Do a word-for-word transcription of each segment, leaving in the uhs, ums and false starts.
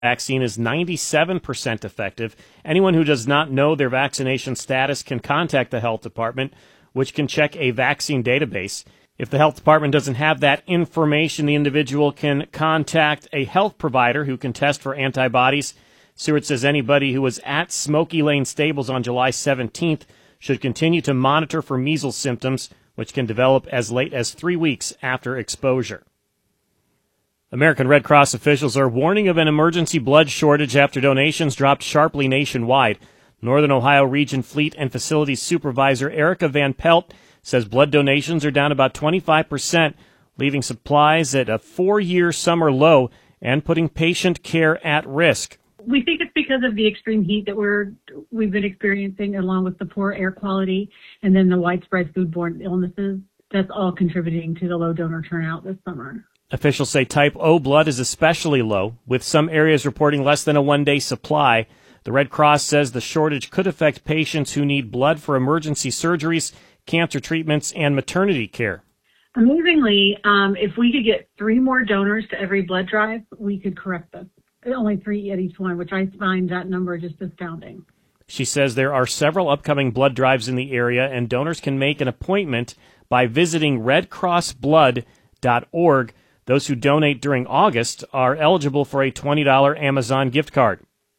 vaccine is ninety-seven percent effective. Anyone who does not know their vaccination status can contact the health department, which can check a vaccine database. If the health department doesn't have that information, the individual can contact a health provider who can test for antibodies. Seward says anybody who was at Smoky Lane Stables on July seventeenth should continue to monitor for measles symptoms, which can develop as late as three weeks after exposure. American Red Cross officials are warning of an emergency blood shortage after donations dropped sharply nationwide. Northern Ohio Region Fleet and Facilities Supervisor Erica Van Pelt says blood donations are down about twenty-five percent, leaving supplies at a four-year summer low and putting patient care at risk. We think it's because of the extreme heat that we're, we've been experiencing, along with the poor air quality and then the widespread foodborne illnesses. That's all contributing to the low donor turnout this summer. Officials say type O blood is especially low, with some areas reporting less than a one-day supply. The Red Cross says the shortage could affect patients who need blood for emergency surgeries, cancer treatments, and maternity care. Amazingly, um, if we could get three more donors to every blood drive, we could correct this. Only three at each one, which I find that number just astounding. She says there are several upcoming blood drives in the area, and donors can make an appointment by visiting red cross blood dot org. Those who donate during August are eligible for a twenty dollars Amazon gift card.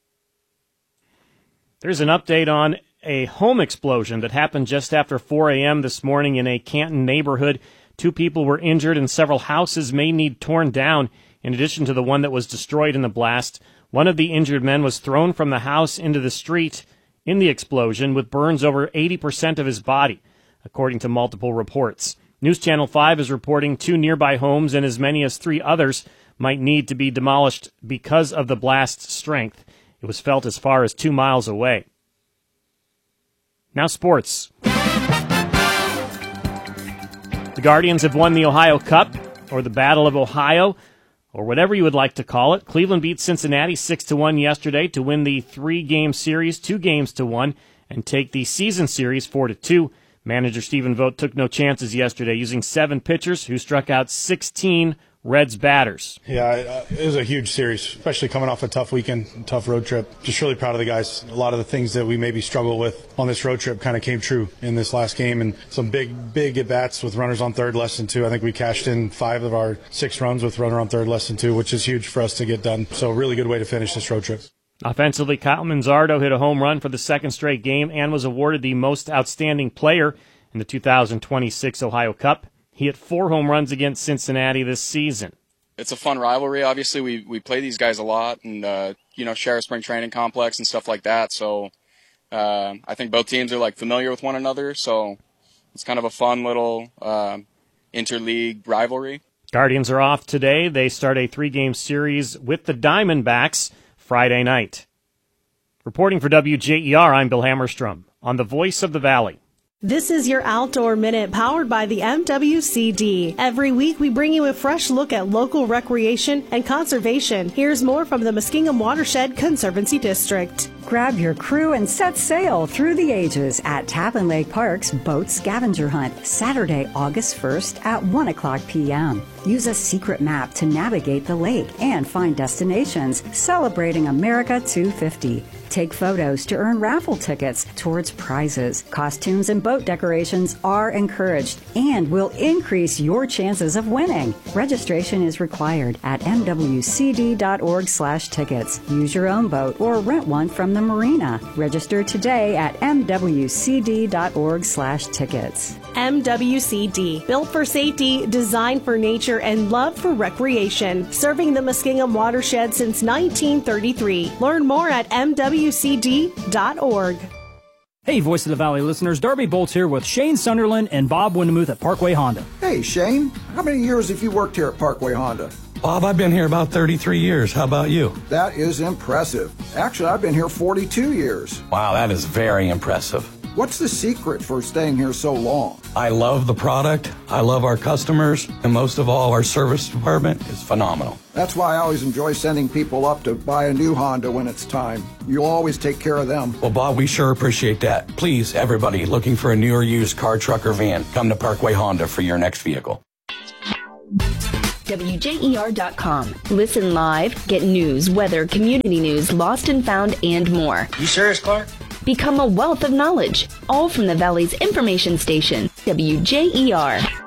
There's an update on a home explosion that happened just after four a.m. this morning in a Canton neighborhood. Two people were injured and several houses may need torn down, in addition to the one that was destroyed in the blast. One of the injured men was thrown from the house into the street in the explosion with burns over eighty percent of his body, according to multiple reports. News Channel five is reporting two nearby homes and as many as three others might need to be demolished because of the blast's strength. It was felt as far as two miles away. Now sports. The Guardians have won the Ohio Cup, or the Battle of Ohio, or whatever you would like to call it. Cleveland beat Cincinnati six to one yesterday to win the three-game series, two games to one, and take the season series four to two. Manager Stephen Vogt took no chances yesterday, using seven pitchers who struck out sixteen Reds batters. Yeah, it was a huge series, especially coming off a tough weekend, tough road trip. Just really proud of the guys. A lot of the things that we maybe struggled with on this road trip kind of came true in this last game, and some big, big at-bats with runners on third, less than two. I think we cashed in five of our six runs with runner on third, less than two, which is huge for us to get done. So a really good way to finish this road trip. Offensively, Kyle Manzardo hit a home run for the second straight game and was awarded the most outstanding player in the two thousand twenty-six Ohio Cup. He hit four home runs against Cincinnati this season. It's a fun rivalry. Obviously, we we play these guys a lot and, uh, you know, share a spring training complex and stuff like that. So uh, I think both teams are, like, familiar with one another. So it's kind of a fun little uh, interleague rivalry. Guardians are off today. They start a three-game series with the Diamondbacks Friday night. Reporting for W J E R, I'm Bill Hammerstrom on the Voice of the Valley. This is your Outdoor Minute powered by the M W C D. Every week we bring you a fresh look at local recreation and conservation. Here's more from the Muskingum Watershed Conservancy District. Grab your crew and set sail through the ages at Tappan Lake Park's Boat Scavenger Hunt, Saturday, August first at one o'clock p.m. Use a secret map to navigate the lake and find destinations celebrating America two fifty. Take photos to earn raffle tickets towards prizes. Costumes and boat decorations are encouraged and will increase your chances of winning. Registration is required at m w c d dot org slash tickets. Use your own boat or rent one from the marina. Register today at m w c d dot org slash tickets. M W C D, built for safety, designed for nature, and love for recreation. Serving the Muskingum watershed since nineteen thirty-three. Learn more at m w c d dot org. Hey, Voice of the Valley listeners, Darby Bolts here with Shane Sunderland and Bob Windemuth at Parkway Honda. Hey, Shane, how many years have you worked here at Parkway Honda? Bob, I've been here about thirty-three years. How about you? That is impressive. Actually, I've been here forty-two years. Wow, that is very impressive. What's the secret for staying here so long? I love the product, I love our customers, and most of all, our service department is phenomenal. That's why I always enjoy sending people up to buy a new Honda when it's time. You'll always take care of them. Well, Bob, we sure appreciate that. Please, everybody looking for a new or used car, truck, or van, come to Parkway Honda for your next vehicle. W J E R dot com. Listen live, get news, weather, community news, lost and found, and more. You serious, Clark? Become a wealth of knowledge, all from the Valley's information station, W J E R.